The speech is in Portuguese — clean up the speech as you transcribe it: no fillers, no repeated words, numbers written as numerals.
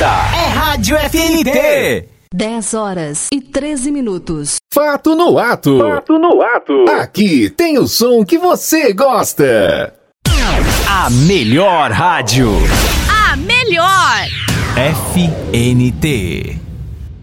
Essa é Rádio FNT. 10 horas e 13 minutos. Fato no ato. Fato no ato. Aqui tem o som que você gosta. A melhor rádio. A melhor. FNT.